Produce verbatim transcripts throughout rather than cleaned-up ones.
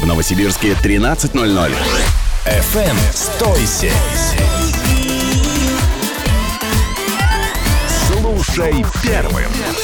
В Новосибирске тринадцать ноль ноль. эф эм «Стойся». Слушай первым.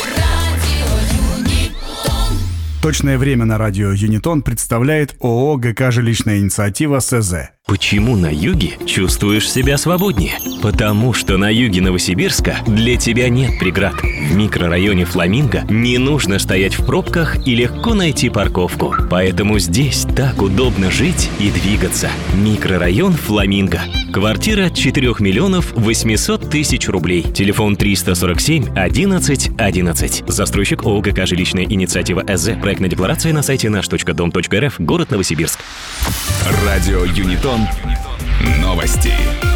Точное время на радио Юнитон представляет ООО ГК «Жилищная инициатива» СЗ. Почему на юге чувствуешь себя свободнее? Потому что на юге Новосибирска для тебя нет преград. В микрорайоне Фламинго не нужно стоять в пробках и легко найти парковку. Поэтому здесь так удобно жить и двигаться. Микрорайон Фламинго. Квартира четыре миллионов восемьсот тысяч рублей. Телефон триста сорок семь одиннадцать одиннадцать. Застройщик ООО ГК «Жилищная инициатива» СЗ. Проектная декларация на сайте наш точка дом точка эр эф. Город Новосибирск. Радио Юнитон. Новости.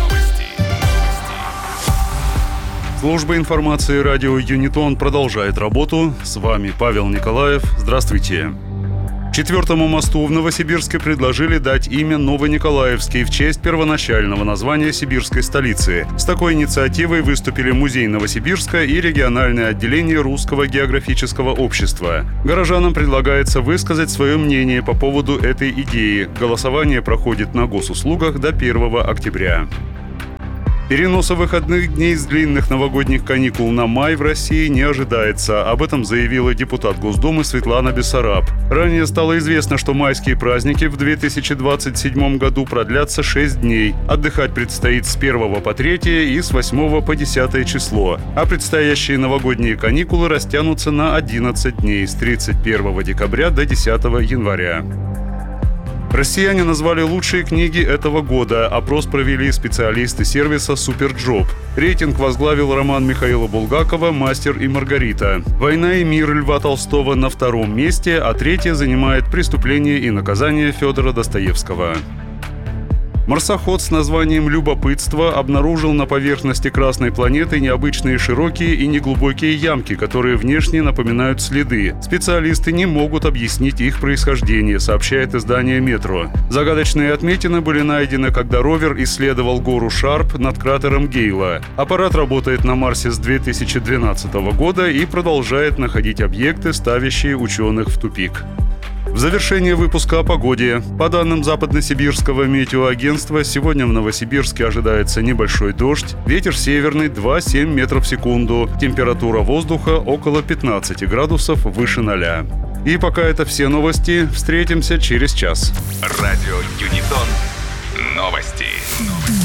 Служба информации радио Юнитон продолжает работу. С вами Павел Николаев. Здравствуйте. Четвертому мосту в Новосибирске предложили дать имя Новониколаевский в честь первоначального названия сибирской столицы. С такой инициативой выступили Музей Новосибирска и региональное отделение Русского географического общества. Горожанам предлагается высказать свое мнение по поводу этой идеи. Голосование проходит на госуслугах до первого октября. Переноса выходных дней с длинных новогодних каникул на май в России не ожидается. Об этом заявила депутат Госдумы Светлана Бессараб. Ранее стало известно, что майские праздники в две тысячи двадцать седьмом году продлятся шесть дней. Отдыхать предстоит с первого по третье и с восьмого по десятое число. А предстоящие новогодние каникулы растянутся на одиннадцать дней с тридцать первого декабря до десятого января. Россияне назвали лучшие книги этого года. Опрос провели специалисты сервиса «Суперджоп». Рейтинг возглавил роман Михаила Булгакова «Мастер и Маргарита». «Война и мир» Льва Толстого на втором месте, а третье занимает «Преступление и наказание» Федора Достоевского. Марсоход с названием «Любопытство» обнаружил на поверхности Красной планеты необычные широкие и неглубокие ямки, которые внешне напоминают следы. Специалисты не могут объяснить их происхождение, сообщает издание «Метро». Загадочные отметины были найдены, когда ровер исследовал гору Шарп над кратером Гейла. Аппарат работает на Марсе с две тысячи двенадцатого года и продолжает находить объекты, ставящие ученых в тупик. В завершение выпуска о погоде. По данным Западносибирского метеоагентства, сегодня в Новосибирске ожидается небольшой дождь. Ветер северный два целых семь метров в секунду. Температура воздуха около пятнадцати градусов выше ноля. И пока это все новости. Встретимся через час. Радио Юнитон. Новости.